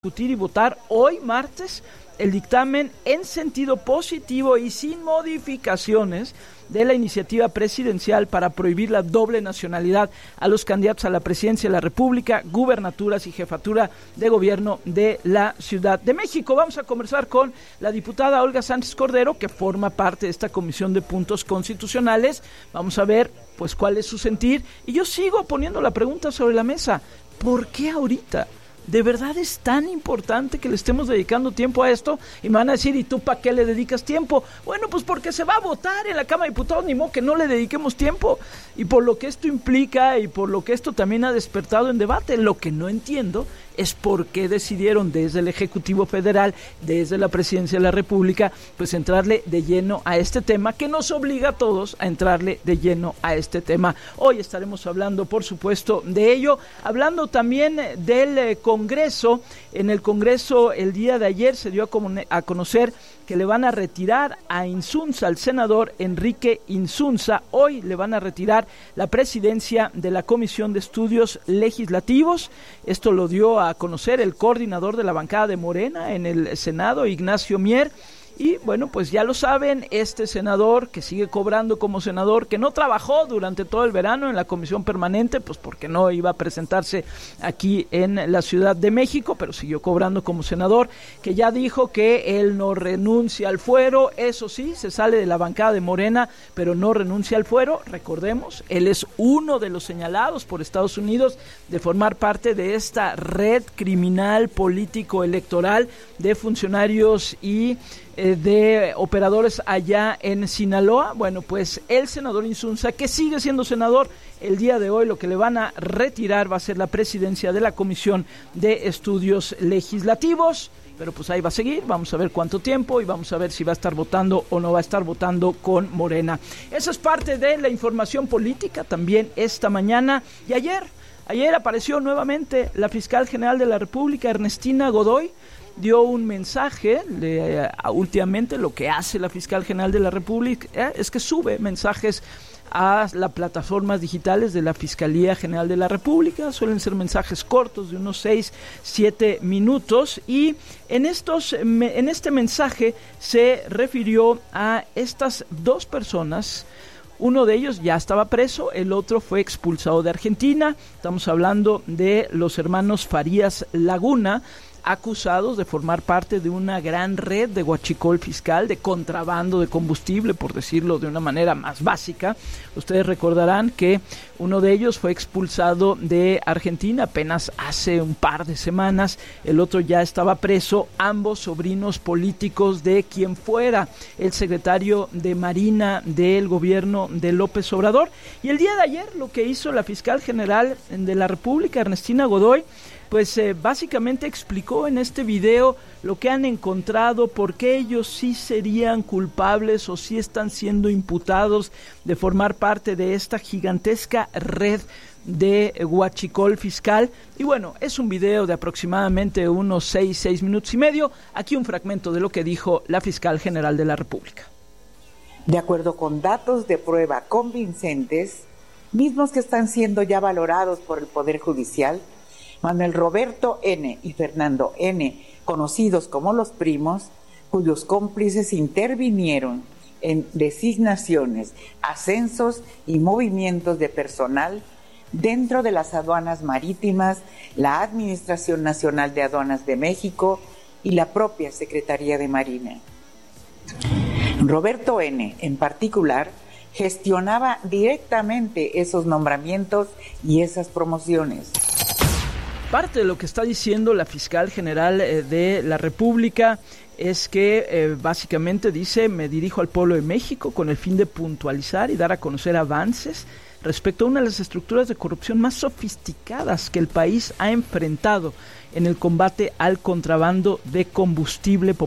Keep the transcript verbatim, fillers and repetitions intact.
discutir y votar hoy martes el dictamen en sentido positivo y sin modificaciones de la iniciativa presidencial para prohibir la doble nacionalidad a los candidatos a la presidencia de la República, gubernaturas y jefatura de gobierno de la Ciudad de México. Vamos a conversar con la diputada Olga Sánchez Cordero, que forma parte de esta Comisión de Puntos Constitucionales. Vamos a ver pues cuál es su sentir, y yo sigo poniendo la pregunta sobre la mesa: ¿por qué ahorita? ¿De verdad es tan importante que le estemos dedicando tiempo a esto? Y me van a decir, ¿y tú para qué le dedicas tiempo? Bueno, pues porque se va a votar en la Cámara de Diputados, ni modo que no le dediquemos tiempo. Y por lo que esto implica y por lo que esto también ha despertado en debate, lo que no entiendo es por qué decidieron desde el Ejecutivo Federal, desde la Presidencia de la República, pues entrarle de lleno a este tema, que nos obliga a todos a entrarle de lleno a este tema. Hoy estaremos hablando, por supuesto, de ello, hablando también del eh, Congreso. En el Congreso, el día de ayer se dio a, a conocer que le van a retirar a Insunza, al senador Enrique Insunza. Hoy le van a retirar la presidencia de la Comisión de Estudios Legislativos. Esto lo dio a conocer el coordinador de la bancada de Morena en el Senado, Ignacio Mier. Y bueno, pues ya lo saben, este senador que sigue cobrando como senador, que no trabajó durante todo el verano en la comisión permanente, pues porque no iba a presentarse aquí en la Ciudad de México, pero siguió cobrando como senador, que ya dijo que él no renuncia al fuero. Eso sí, se sale de la bancada de Morena, pero no renuncia al fuero. Recordemos, él es uno de los señalados por Estados Unidos de formar parte de esta red criminal político-electoral de funcionarios y de operadores allá en Sinaloa. Bueno, pues el senador Insunza, que sigue siendo senador, el día de hoy lo que le van a retirar va a ser la presidencia de la Comisión de Estudios Legislativos, pero pues ahí va a seguir. Vamos a ver cuánto tiempo y vamos a ver si va a estar votando o no va a estar votando con Morena. Eso es parte de la información política también esta mañana. Y ayer, ayer apareció nuevamente la fiscal general de la República, Ernestina Godoy. Dio un mensaje. Le, uh, últimamente lo que hace la fiscal general de la República eh, es que sube mensajes a las plataformas digitales de la Fiscalía General de la República. Suelen ser mensajes cortos de unos seis, siete minutos, y en estos me, en este mensaje se refirió a estas dos personas. Uno de ellos ya estaba preso, el otro fue expulsado de Argentina. Estamos hablando de los hermanos Farías Laguna, acusados de formar parte de una gran red de huachicol fiscal, de contrabando de combustible, por decirlo de una manera más básica. Ustedes recordarán que uno de ellos fue expulsado de Argentina apenas hace un par de semanas, el otro ya estaba preso, ambos sobrinos políticos de quien fuera el secretario de Marina del gobierno de López Obrador. Y el día de ayer lo que hizo la fiscal general de la República, Ernestina Godoy, pues eh, básicamente explicó en este video lo que han encontrado, por qué ellos sí serían culpables o sí están siendo imputados de formar parte de esta gigantesca red de huachicol fiscal. Y bueno, es un video de aproximadamente unos seis, seis minutos y medio. Aquí un fragmento de lo que dijo la fiscal general de la República. De acuerdo con datos de prueba convincentes, mismos que están siendo ya valorados por el Poder Judicial, Manuel Roberto N. y Fernando N., conocidos como los primos, cuyos cómplices intervinieron en designaciones, ascensos y movimientos de personal dentro de las aduanas marítimas, la Administración Nacional de Aduanas de México y la propia Secretaría de Marina. Roberto N., en particular, gestionaba directamente esos nombramientos y esas promociones. Parte de lo que está diciendo la fiscal general eh, de la República es que eh, básicamente dice: me dirijo al pueblo de México con el fin de puntualizar y dar a conocer avances respecto a una de las estructuras de corrupción más sofisticadas que el país ha enfrentado en el combate al contrabando de combustible